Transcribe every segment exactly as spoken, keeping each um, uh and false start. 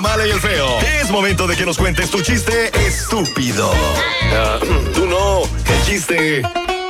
Mala y el feo. Es momento de que nos cuentes tu chiste estúpido. Uh, tú no, el chiste.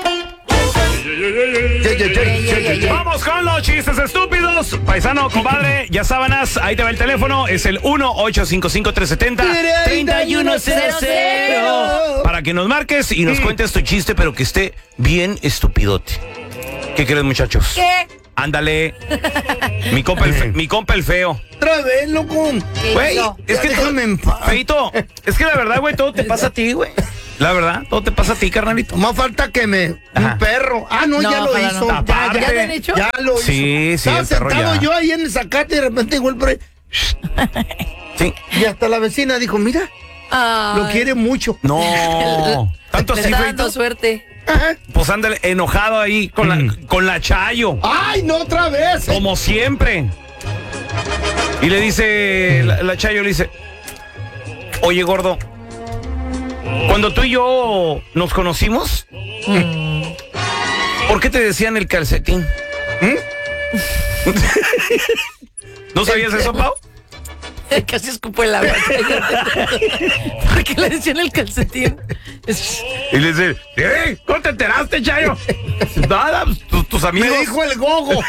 Vamos con los chistes estúpidos. Paisano, compadre, ya sábanas, ahí te va el teléfono. Es el uno ocho cinco cinco, tres siete cero, tres uno cero cero. Para que nos marques y nos cuentes tu chiste, pero que esté bien estupidote. ¿Qué crees, muchachos? ¿Qué? Ándale. Mi compa el, fe, mi compa el feo. Otra vez, loco. Güey, es que déjame en paz. Feito, es que la verdad, güey, todo te pasa a ti, güey. La verdad, todo te pasa a ti, carnalito. Más falta que me... Ajá. Un perro. Ah, no, No, ya lo ojalá hizo. no. Ya, ¿Ya, ya, ya te han hecho? ya lo hizo. Sí, sí, Estaba el perro sentado ya. yo ahí en el zacate y de repente igual por ahí. Sí. Y hasta la vecina dijo, mira, Ay, lo quiere mucho. No. Tanto le así, está dando Feito. suerte. Ajá. Pues ándale, enojado ahí con la, con la Chayo. Ay, no, otra vez. Como siempre. Y le dice, la, la Chayo le dice, oye, gordo, cuando tú y yo nos conocimos, ¿por qué te decían el calcetín? ¿Mm? ¿No sabías eso, Pau? Casi escupo el agua. ¿Por qué le decían el calcetín? Y le dice, ¿eh? ¿Cómo te enteraste, Chayo? Nada, tus, tus amigos. Me dijo el gogo.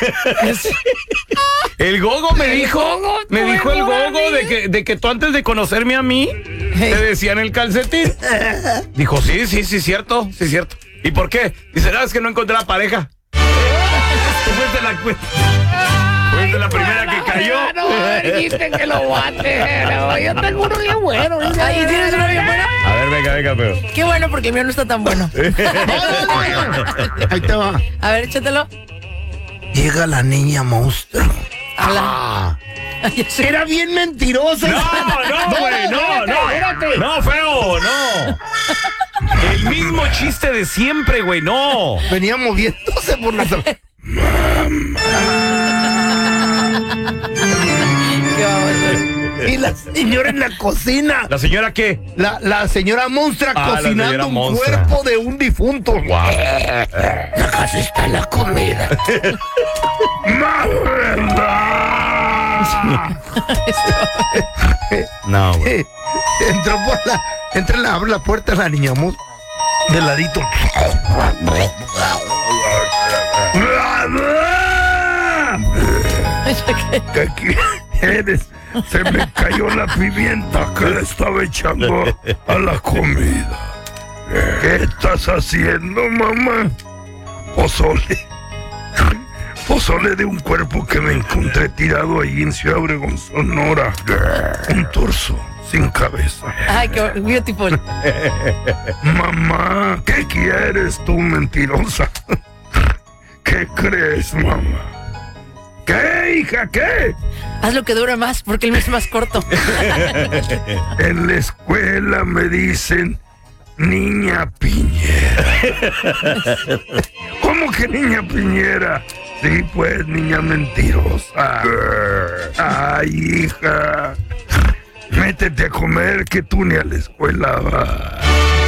El gogo me dijo, gogo, me tu dijo el mejor gogo amigo. de que, de que tú antes de conocerme a mí, te decían el calcetín. Dijo, sí, sí, sí, cierto, sí, cierto. ¿Y por qué? Dice, no, es que no encontré la pareja. Tú fuiste la, fuiste la primera que cayó. No, dijiste que lo guate. No, yo tengo uno bien bueno. Ahí tienes uno bien bueno. A ver, venga, venga, pero. Qué bueno, porque el mío no está tan bueno. Ahí te va. A ver, échatelo. Llega la niña monstruo. Ala. Ya sé. Era bien mentirosa. No, no, güey, no, no. espérate. No, feo, no. El mismo chiste de siempre, güey, no. Venía moviéndose por la... Qué baboso. Y la señora en la cocina. ¿La señora qué? La, la señora monstrua Ah, la cocinando señora un monstrua. cuerpo de un difunto. Guau. Acá está la comida. No, güey. Entró por la... Entra, la, abre la puerta la niña monstrua. De ladito. ¿Qué quieres? Se me cayó la pimienta que le estaba echando a la comida. ¿Qué estás haciendo, mamá? Pozole. Pozole de un cuerpo que me encontré tirado ahí en Ciudad Obregón, Sonora. Un torso sin cabeza. Ay, qué beautiful. Mamá, ¿qué quieres tú, mentirosa? ¿Qué crees, mamá? ¿Qué, hija, qué? Haz lo que dura más, porque el mío es más corto. En la escuela me dicen niña Piñera. ¿Cómo que niña Piñera? Sí, pues, niña mentirosa. Ay, hija. Métete a comer que tú ni a la escuela vas.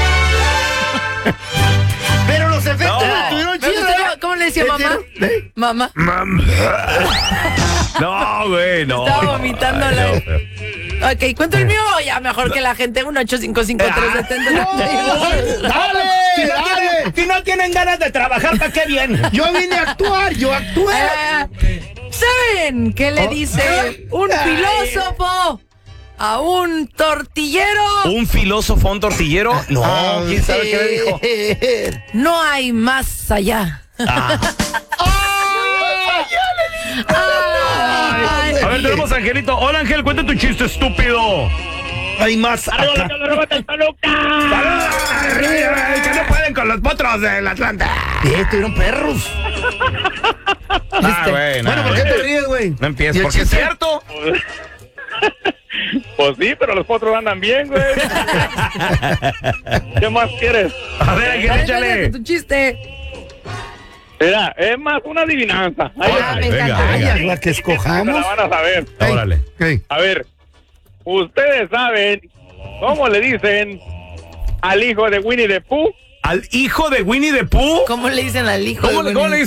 Pero los efectos No. estuvieron ¿Cómo, chidos. cómo le decía mamá? ¿Eh? Mamá. Mamá. No, güey, no. Estaba no, vomitando ay, la- no, feo. Ok, ¿cuánto el mío? Ya mejor que la gente. uno ocho cinco cinco tres siete cero. ¡Dale! Si no, ¡Dale! tienen, si no tienen ganas de trabajar, ¿para qué bien? Yo vine a actuar, yo actué. Eh, ¿Saben qué le Oh. dice un filósofo a un tortillero? ¿Un filósofo, un tortillero? No, Ah, ¿quién sabe qué le dijo? dijo? No hay más allá. Ah. Ay. A ver, tenemos a Angelito. Hola, Ángel, cuenta tu chiste, estúpido. Hay más acá. ¡Saludos! Que no pueden con los potros del Atlanta. Eh, estuvieron perros. Ah, güey, no. Bueno, ¿por qué te ríes, güey? No empieces, ¿Y el porque es chiste? cierto. Pues sí, pero los potros andan bien, güey. ¿Qué más quieres? A ver, Ángel, échale. Tu chiste. Mira, es más una adivinanza. Ahí Ah, va. me venga, encanta. venga. Ay, la que Se escojamos. la van a saber. Órale. Ey. A ver, ustedes saben cómo le dicen al hijo de Winnie the Pooh. ¿Al hijo de Winnie the Pooh? ¿Cómo le dicen al hijo? ¿Cómo de le- cómo le Winnie the Pooh? dicen? Suave. Le dicen el hijo de Pooh. El hijo de Pooh. Ok, cuenta el mío. Ya, mejor que la gente. uno ocho cinco cinco tres siete cero. Ah, Ah, güey,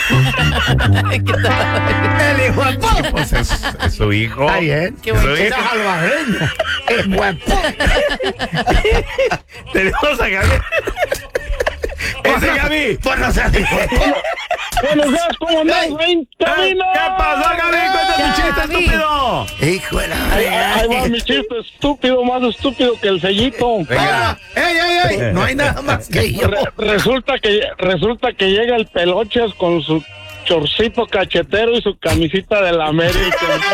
¿Qué tal? El hijo de puta. Pues es, es su hijo. Está bien. Qué bueno. Su hijo. Era salvadoreño. Es guapo. Tenemos a Gaby. Ese Gaby. Pues no seas hijo de puta. Buenos días, ¿cómo andas, Rain? ¡Camino! ¿Qué pasó, Gaby? Cuenta tu chiste, Gaby. estúpido. Hijo de la... Ahí va mi chiste estúpido, más estúpido que el sellito. Venga. ¡Ey, ey, ey! No hay nada más que yo. Re- resulta que resulta que llega el Pelochas con su chorcito cachetero y su camisita de la América.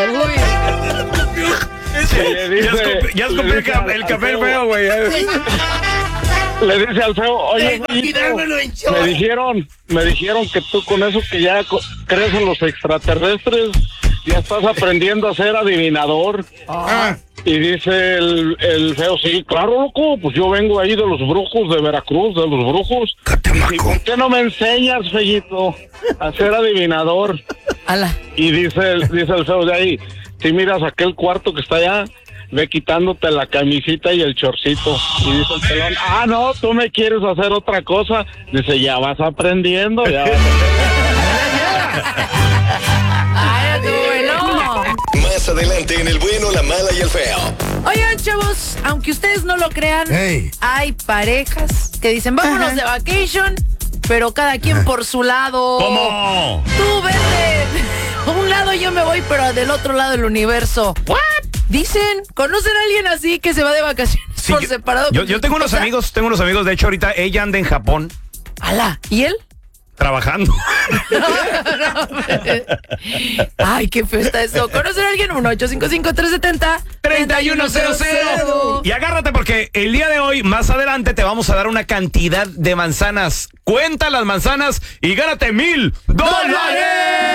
Sí, Y le ya dice- escupí, ya escupí le el, dice ca- al- el al café feo, feo, güey. Le dice al feo, oye, Tengo que Fellito, dármelo en short. me dijeron, me dijeron que tú con eso que ya co- crees en los extraterrestres, ya estás aprendiendo a ser adivinador. Ah. Y dice el, el feo, sí, claro, loco, pues yo vengo ahí de los brujos de Veracruz, de los brujos. ¿Y Catemaco. por qué no me enseñas, Fellito, a ser adivinador? Ala. Y dice el, dice el feo de ahí, si miras aquel cuarto que está allá, ve quitándote la camisita y el chorcito. Y dice el pelón, ah, no, tú me quieres hacer otra cosa. Dice, ya vas aprendiendo, ya vas Ay, tú, bueno. Más adelante en el bueno, la mala y el feo. Oigan, chavos, aunque ustedes no lo crean, Ey. hay parejas que dicen, vámonos de vacation, pero cada quien por su lado. ¿Cómo? Tú vete. A un lado yo me voy, pero del otro lado del universo. ¿What? Dicen, ¿conocen a alguien así que se va de vacaciones Sí, por yo- separado? Yo, con yo su tengo unos esposa? amigos, tengo unos amigos, de hecho ahorita ella anda en Japón Ala, ¿y él? trabajando. Ay, qué feo está eso. ¿Conocen a alguien? uno ocho cinco cinco, tres siete cero, tres uno cero cero. Y agárrate porque el día de hoy, más adelante, te vamos a dar una cantidad de manzanas. Cuenta las manzanas y gánate mil dólares.